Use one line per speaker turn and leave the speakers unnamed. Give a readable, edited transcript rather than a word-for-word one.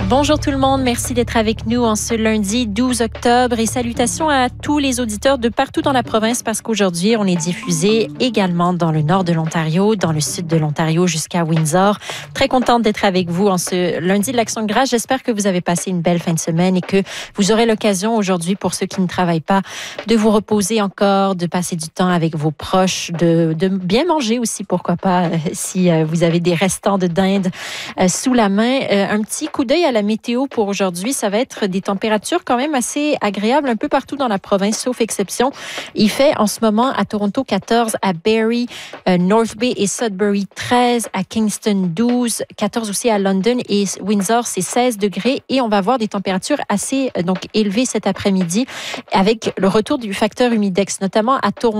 Bonjour tout le monde, merci d'être avec nous en ce lundi 12 octobre et salutations à tous les auditeurs de partout dans la province parce qu'aujourd'hui, on est diffusé également dans le nord de l'Ontario, dans le sud de l'Ontario jusqu'à Windsor. Très contente d'être avec vous en ce lundi de l'Action de grâce. J'espère que vous avez passé une belle fin de semaine et que vous aurez l'occasion aujourd'hui, pour ceux qui ne travaillent pas, de vous reposer encore, de passer du temps avec vos proches, de bien manger aussi, pourquoi pas, si vous avez des restants de dinde sous la main. Un petit coup d'œil à la météo pour aujourd'hui. Ça va être des températures quand même assez agréables un peu partout dans la province, sauf exception. Il fait en ce moment à Toronto 14, à Barrie, North Bay et Sudbury 13, à Kingston 12, 14 aussi à London et Windsor, c'est 16 degrés et on va avoir des températures assez élevées cet après-midi avec le retour du facteur humidex, notamment à Toronto.